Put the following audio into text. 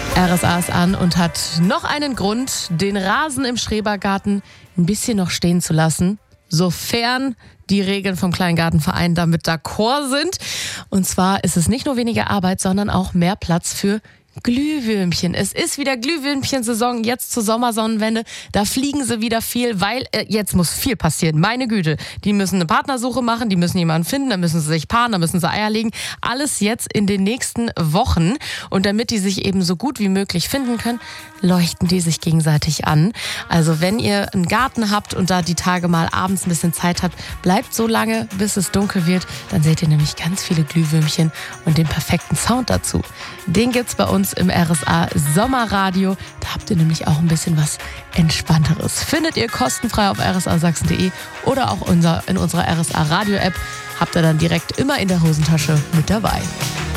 RSA ist an und hat noch einen Grund, den Rasen im Schrebergarten ein bisschen noch stehen zu lassen, sofern die Regeln vom Kleingartenverein damit d'accord sind. Und zwar ist es nicht nur weniger Arbeit, sondern auch mehr Platz für Glühwürmchen. Es ist wieder Glühwürmchen-Saison, jetzt zur Sommersonnenwende. Da fliegen sie wieder viel, weil jetzt muss viel passieren. Meine Güte, die müssen eine Partnersuche machen, die müssen jemanden finden, dann müssen sie sich paaren, dann müssen sie Eier legen. Alles jetzt in den nächsten Wochen. Und damit die sich eben so gut wie möglich finden können, leuchten die sich gegenseitig an. Also wenn ihr einen Garten habt und da die Tage mal abends ein bisschen Zeit habt, bleibt so lange, bis es dunkel wird. Dann seht ihr nämlich ganz viele Glühwürmchen und den perfekten Sound dazu. Den gibt's bei uns im RSA Sommerradio. Da habt ihr nämlich auch ein bisschen was Entspannteres. Findet ihr kostenfrei auf rsasachsen.de oder auch in unserer RSA Radio App. Habt ihr dann direkt immer in der Hosentasche mit dabei.